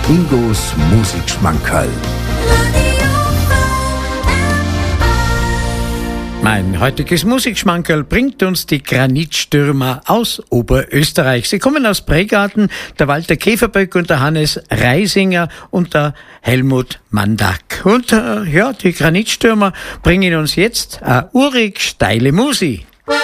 Ingos Musikschmankerl. Mein heutiges Musikschmankerl bringt uns die Granitstürmer aus Oberösterreich. Sie kommen aus Pregarten, der Walter Käferböck und der Hannes Reisinger und der Helmut Mandak. Und die Granitstürmer bringen uns jetzt eine urig steile Musik.